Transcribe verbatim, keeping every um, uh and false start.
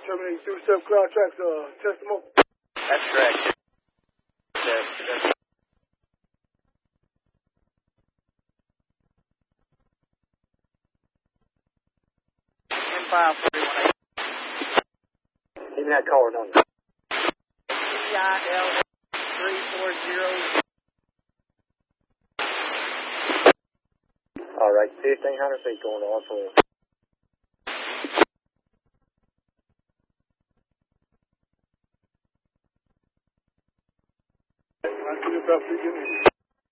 seven eight two seven Cloud Tracks, uh, testimony. That's correct. Test, test. ten five forty-one eight. Give me that caller number. C I L three four zero. All right, fifteen hundred feet going to R twelve.